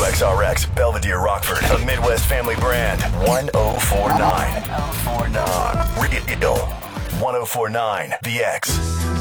WXRX, Belvedere, Rockford, a Midwest family brand. 1049. 1049. Real 1049 The X.